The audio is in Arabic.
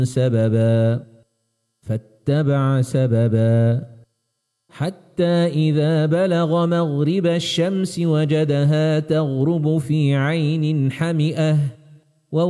سببا فاتبع سببا حتى إذا بلغ مغرب الشمس وجدها تغرب في عين حمئة